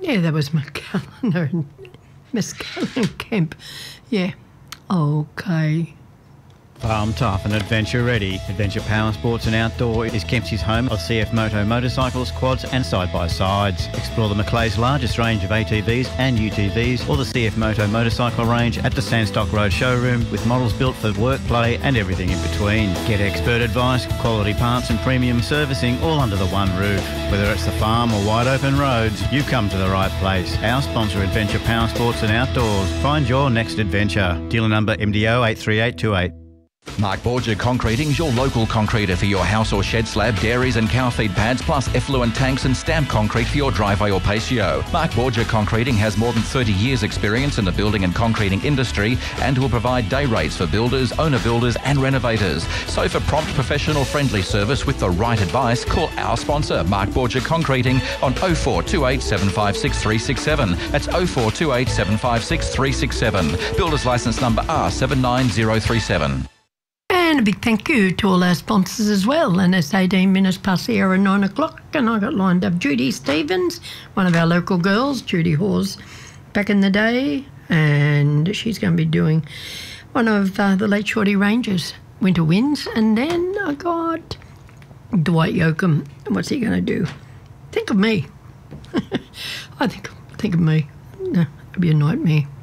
Yeah, that was Miss Callan Kemp. Yeah. Okay. Farm tough and adventure ready. Adventure Power Sports and Outdoor is Kempsey's home of CF Moto motorcycles, quads and side-by-sides. Explore the Macleay's largest range of ATVs and UTVs or the CF Moto motorcycle range at the Sandstock Road showroom with models built for work, play and everything in between. Get expert advice, quality parts and premium servicing all under the one roof. Whether it's the farm or wide open roads, you come to the right place. Our sponsor, Adventure Power Sports and Outdoors. Find your next adventure. Dealer number MDO 83828. Mark Borger Concreting is your local concreter for your house or shed slab, dairies and cow feed pads, plus effluent tanks and stamped concrete for your driveway or patio. Mark Borger Concreting has more than 30 years experience in the building and concreting industry and will provide day rates for builders, owner builders and renovators. So for prompt, professional, friendly service with the right advice, call our sponsor, Mark Borger Concreting, on 0428 756 367. That's 0428 756 367. Builder's licence number R79037. And a big thank you to all our sponsors as well. And it's 18 minutes past the hour of 9 o'clock, and I got lined up Judy Stevens, one of our local girls, Judy Hawes, back in the day, and she's going to be doing one of the Late Shorty Rangers, Winter Winds. And then I got Dwight Yoakam. What's he going to do? Think of me. I think of me. No, it'd be a nightmare.